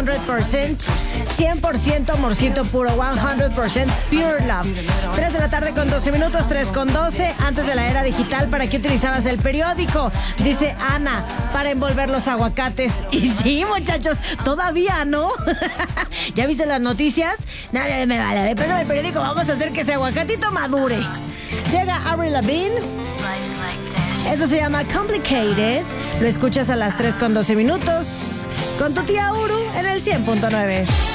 100% amorcito puro, 100% pure love. 3 de la tarde con 12 minutos, 3 con 12. Antes de la era digital, ¿para qué utilizabas el periódico? Dice Ana, para envolver los aguacates. Y sí, muchachos, todavía, ¿no? ¿Ya viste las noticias? No, me vale, depende del periódico, vamos a hacer que ese aguacatito madure. Llega Avril Lavigne. Eso se llama Complicated. Lo escuchas a las 3 con 12 minutos con tu tía Uru en el 100.9.